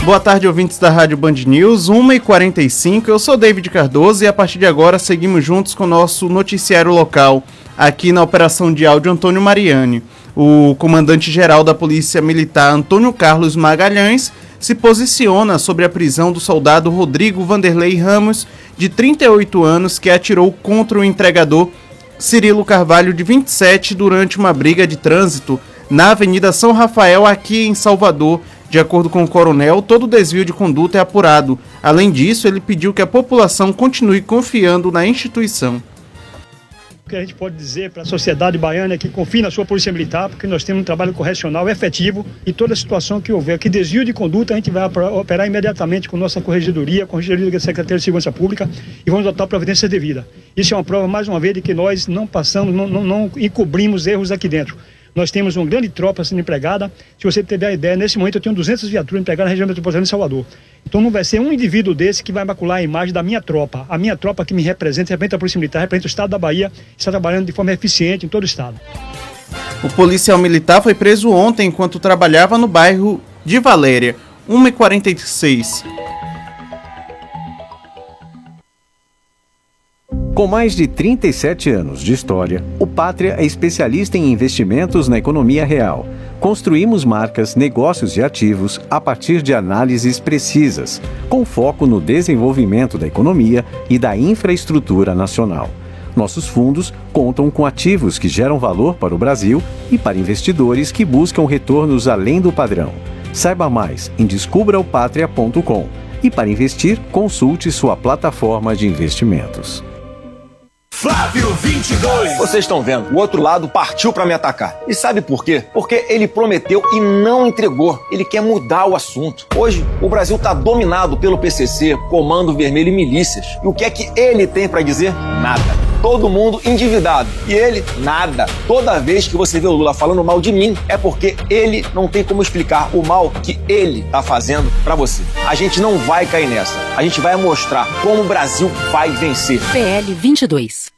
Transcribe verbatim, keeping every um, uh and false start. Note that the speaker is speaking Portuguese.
Boa tarde, ouvintes da Rádio Band News, uma e quarenta e cinco, eu sou David Cardoso e a partir de agora seguimos juntos com o nosso noticiário local, aqui na operação de áudio Antônio Mariani. O comandante-geral da Polícia Militar, Antônio Carlos Magalhães, se posiciona sobre a prisão do soldado Rodrigo Vanderlei Ramos, de trinta e oito anos, que atirou contra o entregador Cirilo Carvalho, de vinte e sete, durante uma briga de trânsito na Avenida São Rafael, aqui em Salvador. De acordo com o coronel, todo desvio de conduta é apurado. Além disso, ele pediu que a população continue confiando na instituição. O que a gente pode dizer para a sociedade baiana é que confie na sua Polícia Militar, porque nós temos um trabalho correcional efetivo e toda a situação que houver, que desvio de conduta, a gente vai operar imediatamente com nossa corregedoria, corregedoria da Secretaria de Segurança Pública, e vamos adotar a providência devida. Isso é uma prova, mais uma vez, de que nós não passamos, não, não, não encobrimos erros aqui dentro. Nós temos uma grande tropa sendo empregada. Se você tiver a ideia, nesse momento eu tenho duzentas viaturas empregadas na região metropolitana de Salvador. Então não vai ser um indivíduo desse que vai macular a imagem da minha tropa. A minha tropa que me representa, representa a Polícia Militar, representa o Estado da Bahia, está trabalhando de forma eficiente em todo o Estado. O policial militar foi preso ontem enquanto trabalhava no bairro de Valéria, uma e quarenta e seis. Com mais de trinta e sete anos de história, o Pátria é especialista em investimentos na economia real. Construímos marcas, negócios e ativos a partir de análises precisas, com foco no desenvolvimento da economia e da infraestrutura nacional. Nossos fundos contam com ativos que geram valor para o Brasil e para investidores que buscam retornos além do padrão. Saiba mais em descubra o patria ponto com e, para investir, consulte sua plataforma de investimentos. Flávio vinte e dois. Vocês estão vendo, o outro lado partiu para me atacar. E sabe por quê? Porque ele prometeu e não entregou. Ele quer mudar o assunto. Hoje, o Brasil está dominado pelo P C C, Comando Vermelho e milícias. E o que é que ele tem para dizer? Nada. Todo mundo endividado. E ele, nada. Toda vez que você vê o Lula falando mal de mim, é porque ele não tem como explicar o mal que ele tá fazendo para você. A gente não vai cair nessa. A gente vai mostrar como o Brasil vai vencer. P L vinte e dois.